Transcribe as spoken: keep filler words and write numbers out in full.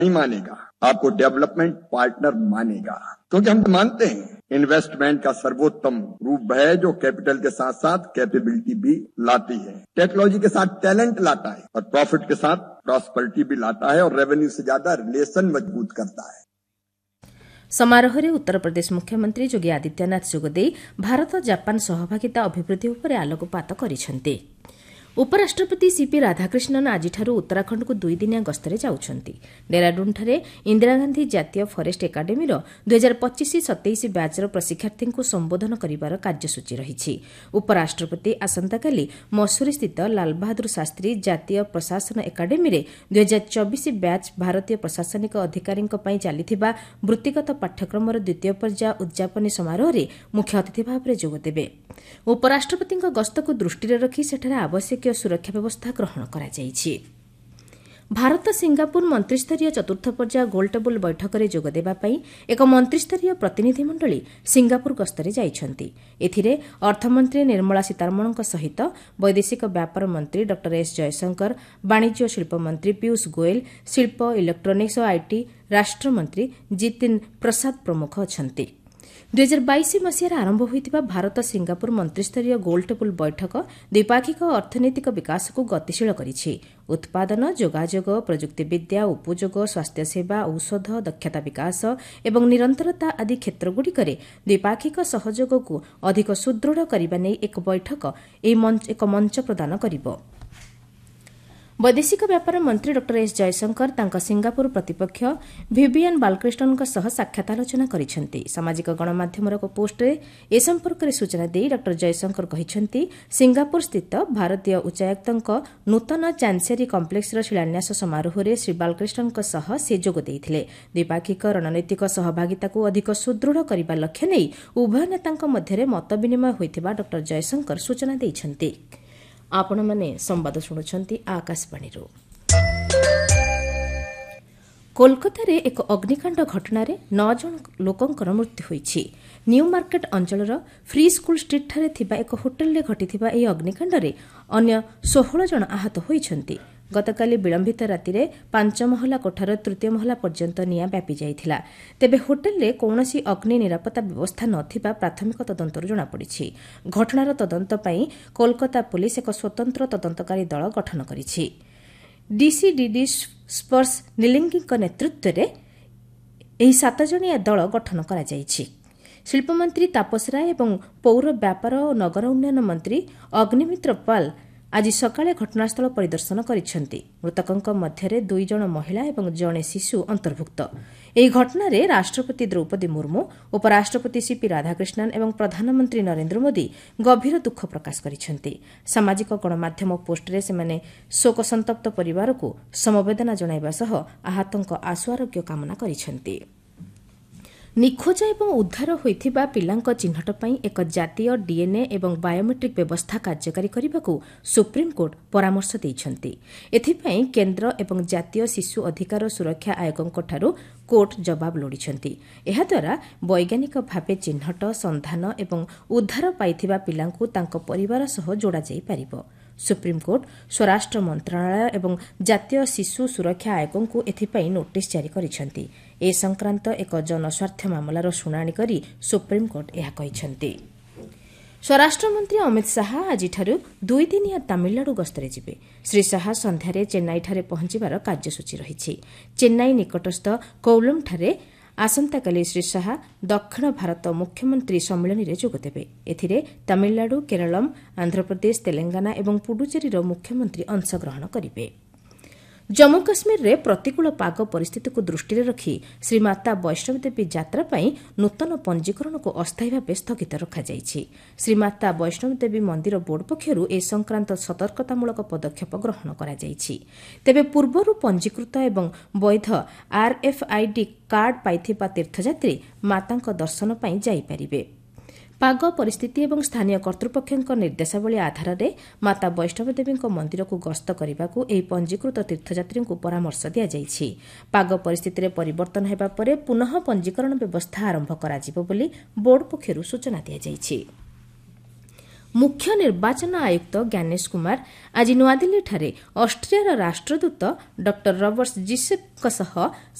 नहीं मानेगा, आपको डेवलपमेंट पार्टनर मानेगा, क्योंकि हम मानते हैं इन्वेस्टमेंट का सर्वोत्तम रूप है जो कैपिटल के साथ साथ कैपेबिलिटी भी लाती है, टेक्नोलॉजी के साथ टैलेंट लाता है और प्रॉफिट के साथ प्रॉस्पेरिटी भी लाता है और रेवेन्यू से ज्यादा रिलेशन मजबूत करता है। समारोह में उत्तर प्रदेश मुख्यमंत्री योगी आदित्यनाथ जोगदे भारत जापान सहभागिता अभिवृद्धि उपर आलोकपात करिसेंते। उपराष्ट्रपति सीपी राधाकृष्णन आजिठार उत्तराखंड को दुईदिनिया गस्तरे जाउछंती। डेहराडूनଠାରେ इंदिरा गांधी जातीय फरेस्ट एकाडेमी दुई हजार पचिश सतैश ब्याचर प्रशिक्षार्थी को संबोधन करिवार कार्यसूची रही। उपराष्ट्रपति आसंताकाली मसूरी स्थित लाल बहादुर शास्त्री जातीय प्रशासन एकाडेमी दुई हजार चौबीस ब्याच भारतीय प्रशासनिक अधिकारी चलिथिबा वृत्तिगत पाठ्यक्रमर द्वितीय पर्याय उद्यापनी समारोह में मुख्य अतिथि भाव में जोगदेवे। उपराष्ट्रपति गस्त को दृष्टि रखी सेठारे आवश्यक सुरक्षा व्यवस्था ग्रहण करा जायछि। भारत सिंगापुर मंत्रिस्तरीय चतुर्थ पर्याय गोलटेबल बैठक में जोगदेवा एक मंत्रिस्तरीय प्रतिनिधि मंडली सिंगापुर गस्तरे जाइछंती। एथिरे अर्थमंत्री निर्मला सीतारमण सहित वैदेशिक व्यापार मंत्री डॉ एस जयशंकर, वाणिज्य शिल्प मंत्री पीयूष गोयल, शिल्प इलेक्ट्रोनिक्स और आईटी राष्ट्रमंत्री जितिन प्रसाद प्रमुख अछंती। दुई हजार बाईस मसीह आरंभ होइतिबा भारत सिंगापुर मंत्रिस्तरीय गोलटेबल बैठक द्विपाक्षिक अर्थनैतिक विकास को गतिशील करिछि। उत्पादन, जोगाजोग, प्रजुक्तिविद्या, उपयोग, स्वास्थ्य सेवा, औषध, दक्षता विकास एवं निरंतरता आदि क्षेत्रगुड़िकरे द्विपाक्षिक सहयोग को अधिक सुदृढ़ करने नेई एक बैठक एक मंच प्रदान करिबो। वैदेशिक व्यापार मंत्री डॉ एस जयशंकर तांका सिंगापुर प्रतिपक्ष विवियन बालकृष्णन सह साक्षात आलोचना करिसेंती। सामाजिक गणमाध्यमर एक पोस्ट रे ए संपर्क में सूचना देई डॉ जयशंकर कहिसेंती सिंगापुर स्थित भारतीय उच्चायुक्तक नूतन चांसेरी कम्प्लेक्सर शिलान्यास समारोह में श्री बालकृष्णन सह से जोग देइथिले। द्विपाक्षिक रणनैतिक सहभागिता को अधिक सुदृढ़ करने लक्ष्य नहीं उभय नेतांक मध्य मत विनिमय होइथिबा डॉ जयशंकर सूचना देइछंती। आपण माने संवाद शुणुछंती आकाशवाणी। कोलकाता रे एक अग्निकांड घटना रे नौ जन लोकंकर मृत्यु होईछि। New market अंचलर free school street ठारे थिबा एक होटेल रे घटिथिबा एही अग्निकांड रे अन्य सोलह जन आहत होईछंती। गतकाली विलंबित राति रे पांच महला कोठार तृतीय महला पर्यंत निया व्यापी जाइथिला। तेबे होटेल रे कौनसी अग्नि निरापत्ता व्यवस्था नथिबा प्राथमिक तदंतर जणा पड़िछि। घटनार तदंत पई कोलकाता पुलिस एक स्वतंत्र तदंतकारी दल गठन करिछि। डीसीडीडी स्पर्श नीलिंगीक नेतृत्व रे एही सात जणिया दल गठन करा जाइछि। शिल्पमंत्री तापस राय एवं पौर व्यापार और नगर उन्नयन मंत्री अग्निमित्र पाल आज सकाळे घटनास्थल परिदर्शन करिसेंती। मृतकंक मध्यरे दुई जण महिला एवं जणे शिशु अंतर्भुक्त। एही घटनारे राष्ट्रपति द्रौपदी मुर्मू, उपराष्ट्रपति सीपी राधाकृष्णन एवं प्रधानमंत्री नरेंद्र मोदी गभीर दुख प्रकाश करिसेंती। सामाजिक गणमाध्यम पोस्टरे सेमाने शोक संतप्त परिवार को समवेदना जणाइबा सह आहतंक आशु आरोग्य कामना करिसेंती। निखोज एवं उद्धार होइथिबा पिलांक चिन्हट पई एक जातीय डीएनए एवं बायोमेट्रिक व्यवस्था कार्यकारी करबाकू सुप्रीमकोर्ट परामर्श दैछंती। एथिपई केन्द्र एवं जातीय शिशु अधिकार सुरक्षा आयोगଙ୍କଠାରୁ कोर्ट जवाब लोड़िछंती। एहाद्वारा वैज्ञानिक भावे चिन्हट, संधान एवं उद्धार पाइथिबा पिलांकू तांको परिवार सह जोड़ा जाई पारिबो। सुप्रीमकोर्ट स्वराष्ट्र मंत्रणालय एवं जातीय शिशु सुरक्षा आयोग को एथिपाई नोटिस जारी करिसेंती। ए संक्रांत एक जनस्वार्थ मामलार शुणाणी करी सुप्रीमकोर्ट यह कहिसेंती। स्वराष्ट्र मंत्री अमित शाह आजिठारू दुई दिनिया तामिलनाडु गस्तरे जिबे। श्री शाह संध्यारे चेन्नईठारे पहुंचीबार कार्यसूची रहिछि। चेन्नई निकटस्थ कोवलमठारे आसंताकाली श्री शाह दक्षिण भारत मुख्यमंत्री सम्मेलन में जोगदेवे। एथिरे तामिलनाडु, केरलम, आंध्रप्रदेश, तेलंगाना एवं पुडुचेरीर मुख्यमंत्री अंशग्रहण करिवे। जम्मू काश्मीर रे प्रतिकूल पाग परिस्थिति को दृष्टि रखी श्री माता वैष्णव देवी यात्रा पई नूतन पंजीकरण को अस्थायी भाव स्थगित रखा जायछि। श्री माता वैष्णव देवी मंदिर बोर्ड पक्षरु ए संक्रांत सतर्कतामूलक पदक्षेप ग्रहण करा जायछि। तेबे पूर्वरु पंजीकृत एवं वैध आरएफआईडी कार्ड पाइथिबा तीर्थयात्री मातांक दर्शन पई जाई परिबे। पाग परिस्थिति एवं स्थानीय कर्तृपक्षों निर्देशावली आधार में माता वैष्णव देवी मंदिर को गस्त करने को एही पंजीकृत तीर्थयात्री को परामर्श दिया जायछि। पाग परिस्थिति में परिवर्तन हेबा परे पुनः पंजीकरण व्यवस्था आरंभ कराजिबो बोली बोर्ड पक्षरु सूचना दिया जायछि। मुख्य निर्वाचन आयुक्त ज्ञानेश कुमार आज नुआदिल्लीଠାରେ ଅଷ୍ଟ୍ରିଆର ରାଷ୍ଟ୍ରଦୂତ ଡ ରବର୍ଟ ଜିସେପଙ୍କ ସହ